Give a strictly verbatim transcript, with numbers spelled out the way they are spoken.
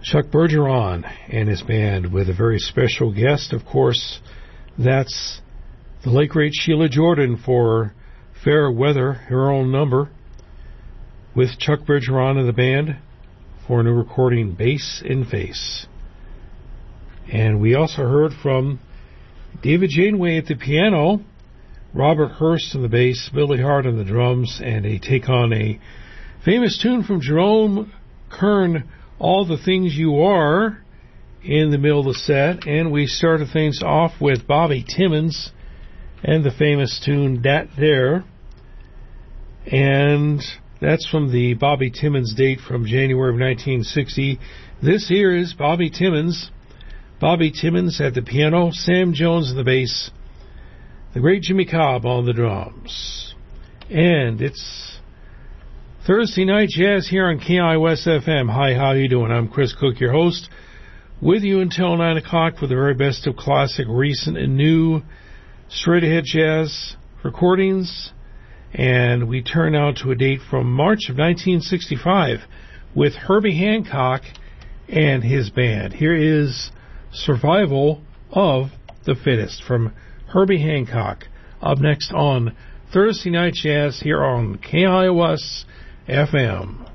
Chuck Bergeron and his band with a very special guest, of course. That's the late great Sheila Jordan for Fair Weather, her own number, with Chuck Bergeron and the band for a new recording, Bass in Face. And we also heard from David Janeway at the piano, Robert Hurst on the bass, Billy Hart on the drums, and a take on a famous tune from Jerome Kern, All the Things You Are, in the middle of the set. And we started things off with Bobby Timmons and the famous tune Dat There. And that's from the Bobby Timmons date from January of nineteen sixty. This here is Bobby Timmons. Bobby Timmons at the piano, Sam Jones on the bass, the great Jimmy Cobb on the drums. And it's Thursday Night Jazz here on K I O S F M. Hi, how you doing? I'm Chris Cook, your host, with you until nine o'clock for the very best of classic, recent, and new straight-ahead jazz recordings. And we turn now to a date from March of nineteen sixty-five with Herbie Hancock and his band. Here is Survival of the Fittest from Herbie Hancock, up next on Thursday Night Jazz here on K I O S F M.